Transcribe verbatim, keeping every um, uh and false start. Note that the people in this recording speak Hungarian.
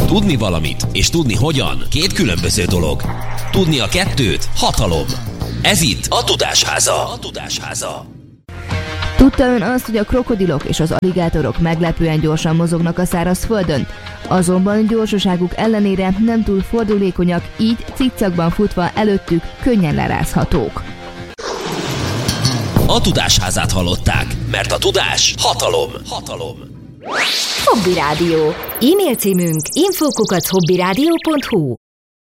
Tudni valamit és tudni hogyan két különböző dolog. Tudni a kettőt hatalom. Ez itt a Tudásháza. A Tudásháza. Tudta ön azt, hogy a krokodilok és az aligátorok meglepően gyorsan mozognak a szárazföldön? Azonban gyorsaságuk ellenére nem túl fordulékonyak, így cikcakban futva előttük könnyen lerázhatók. A Tudásházát hallották, mert a tudás hatalom. Hatalom. Hobby Rádió. E-mail címünk info kukac hobbyradio pont hu.